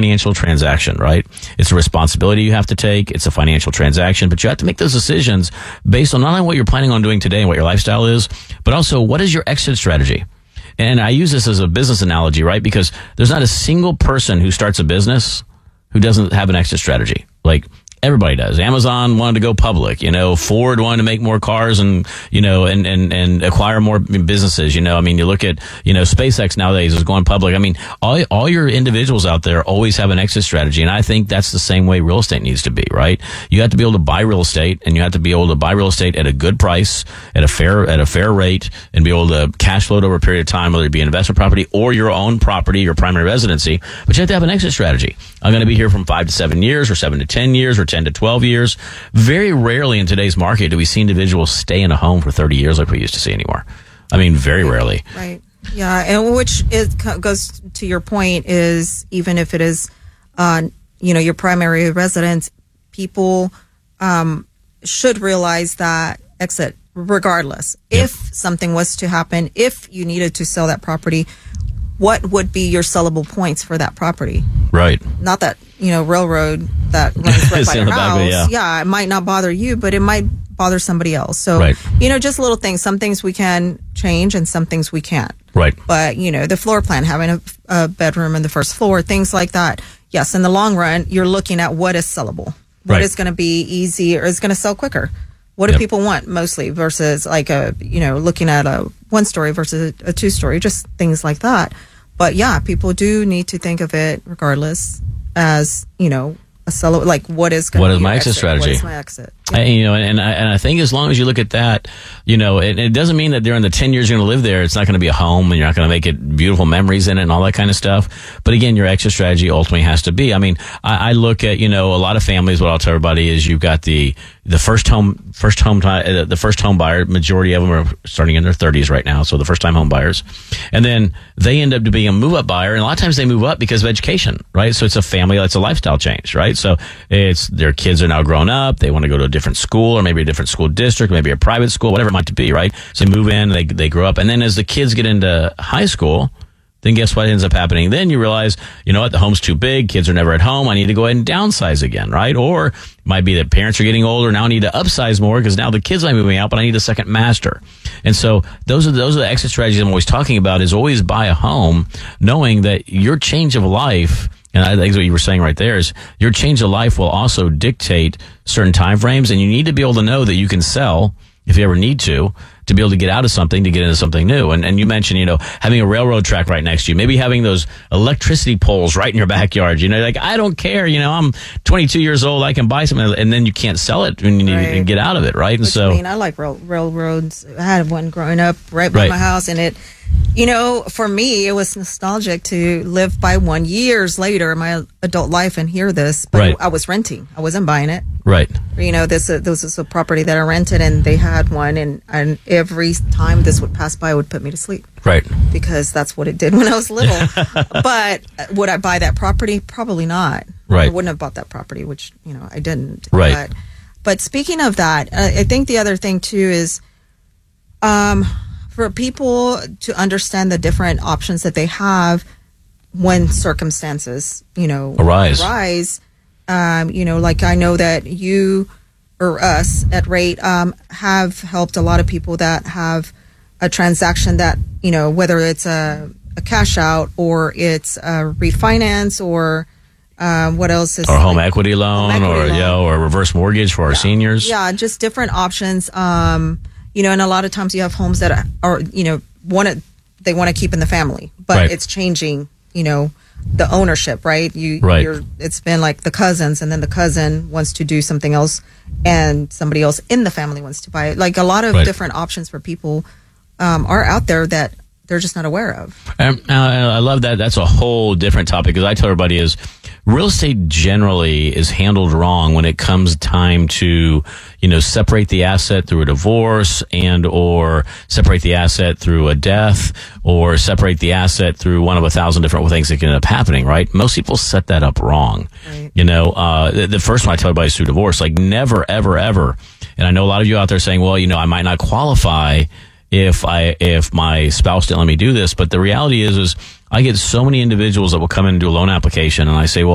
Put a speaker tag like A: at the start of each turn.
A: financial transaction, right? It's a responsibility you have to take. It's a financial transaction, but you have to make those decisions based on not only what you're planning on doing today and what your lifestyle is, but also what is your exit strategy. And I use this as a business analogy, right? Because there's not a single person who starts a business who doesn't have an exit strategy. Like, everybody does. Amazon wanted to go public, Ford wanted to make more cars and, and acquire more businesses, I mean, you look at, SpaceX nowadays is going public. I mean, all your individuals out there always have an exit strategy. And I think that's the same way real estate needs to be, right? You have to be able to buy real estate, and you have to be able to buy real estate at a good price, at a fair rate, and be able to cash flow it over a period of time, whether it be an investment property or your own property, your primary residency. But you have to have an exit strategy. I'm going to be here from 5 to 7 years, or 7 to 10 years, or 10 to 12 years. Very rarely in today's market do we see individuals stay in a home for 30 years like we used to see anymore. I mean, very rarely.
B: Right. Yeah. And which goes to your point is, even if it is, your primary residence, people should realize that exit regardless. Yep. If something was to happen, if you needed to sell that property, what would be your sellable points for that property?
A: Right.
B: Not that, railroad that runs right by your house.
A: Yeah,
B: it might not bother you, but it might bother somebody else. So,
A: right.
B: Just little things. Some things we can change and some things we can't.
A: Right.
B: But, the floor plan, having a bedroom on the first floor, things like that. Yes, in the long run, you're looking at what is sellable. What is going to be easy or is going to sell quicker. What do people want mostly versus like looking at a 1-story versus a 2-story, just things like that. But yeah, people do need to think of it regardless as, a seller, like what is
A: my exit strategy?
B: What is my exit?
A: Yeah. And I think as long as you look at that, it doesn't mean that during the 10 years you're going to live there, it's not going to be a home and you're not going to make it beautiful memories in it and all that kind of stuff. But again, your exit strategy ultimately has to be, I look at, a lot of families, what I'll tell everybody is you've got the first home buyer, majority of them are starting in their 30s right now. So the first time home buyers, and then they end up being a move up buyer. And a lot of times they move up because of education, right? So it's a family, it's a lifestyle change, right? So it's their kids are now grown up. They want to go to a different school or maybe a different school district, maybe a private school, whatever it might be, right? So they move in, they grow up. And then as the kids get into high school, then guess what ends up happening? Then you realize, the home's too big. Kids are never at home. I need to go ahead and downsize again, right? Or it might be that parents are getting older. Now I need to upsize more because now the kids are moving out, but I need a second master. And so those are the exit strategies I'm always talking about, is always buy a home knowing that your change of life, and I think what you were saying right there is your change of life will also dictate certain time frames, and you need to be able to know that you can sell if you ever need to be able to get out of something to get into something new. And you mentioned, having a railroad track right next to you, maybe having those electricity poles right in your backyard, like, I don't care, I'm 22 years old, I can buy something, and then you can't sell it when you need to get out of it, right? And so,
B: I like railroads. I had one growing up right by my house, and it, for me, it was nostalgic to live by one years later in my adult life and hear this, but I was renting. I wasn't buying it.
A: Right.
B: This is a property that I rented, and they had one, and every time this would pass by, it would put me to sleep.
A: Right.
B: Because that's what it did when I was little. But would I buy that property? Probably not.
A: Right.
B: I wouldn't have bought that property, which, I didn't.
A: Right.
B: But speaking of that, I think the other thing too is, for people to understand the different options that they have when circumstances, arise. Like I know that you or us at Rate have helped a lot of people that have a transaction that, whether it's a cash out or it's a refinance or what else is,
A: or home equity loan, or a reverse mortgage for our seniors.
B: Yeah, just different options. And a lot of times you have homes that are, they want to keep in the family, but it's changing, the ownership, right? It's been like the cousins, and then the cousin wants to do something else, and somebody else in the family wants to buy it. Like a lot of different options for people are out there that they're just not aware of.
A: I love that. That's a whole different topic, because I tell everybody is real estate generally is handled wrong when it comes time to, separate the asset through a divorce and or separate the asset through a death or separate the asset through one of 1,000 different things that can end up happening, right? Most people set that up wrong. Right. The first one I tell everybody is through divorce. Like never, ever, ever. And I know a lot of you out there saying, well, I might not qualify if my spouse didn't let me do this. But the reality is I get so many individuals that will come in and do a loan application, and I say, well,